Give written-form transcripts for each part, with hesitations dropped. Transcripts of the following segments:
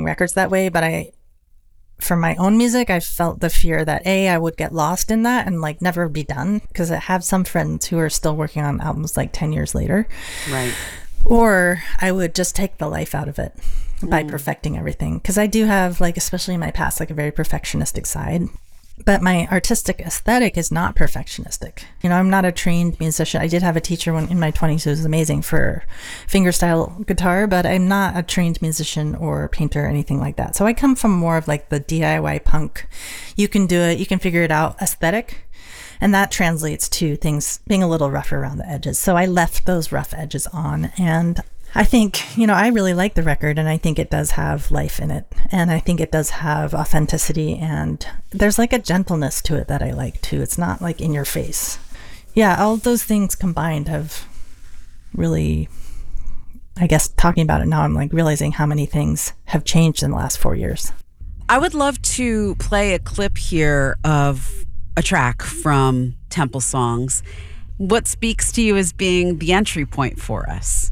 making records that way, but for my own music, I felt the fear that I would get lost in that and like never be done, because I have some friends who are still working on albums like 10 years later. Right. Or I would just take the life out of it by perfecting everything. Because I do have, like, especially in my past, like a very perfectionistic side. But my artistic aesthetic is not perfectionistic. You know, I'm not a trained musician. I did have a teacher when in my 20s who was amazing for fingerstyle guitar, but I'm not a trained musician or painter or anything like that. So I come from more of like the DIY punk. You can do it, you can figure it out aesthetic. And that translates to things being a little rougher around the edges. So I left those rough edges on. And I think, you know, I really like the record, and I think it does have life in it. And I think it does have authenticity, and there's like a gentleness to it that I like too. It's not like in your face. Yeah, all those things combined have really, I guess talking about it now, I'm like realizing how many things have changed in the last 4 years. I would love to play a clip here of a track from Temple Songs. What speaks to you as being the entry point for us?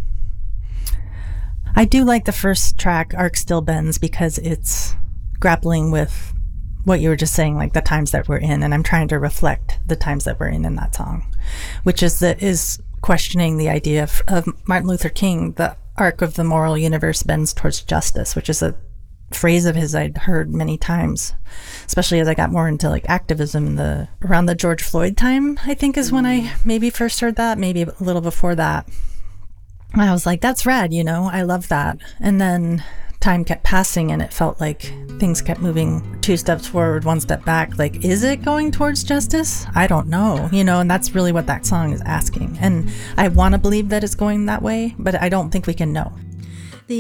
I do like the first track, Arc Still Bends, because it's grappling with what you were just saying, like the times that we're in, and I'm trying to reflect the times that we're in that song, which is questioning the idea of Martin Luther King. The arc of the moral universe bends towards justice, which is a phrase of his I'd heard many times, especially as I got more into like activism around the George Floyd time, I think is when I maybe first heard that, maybe a little before that. I was like, that's rad, you know, I love that. And then time kept passing, and it felt like things kept moving 2 steps forward, 1 step back. Like, is it going towards justice? I don't know, you know, and that's really what that song is asking. And I want to believe that it's going that way, but I don't think we can know.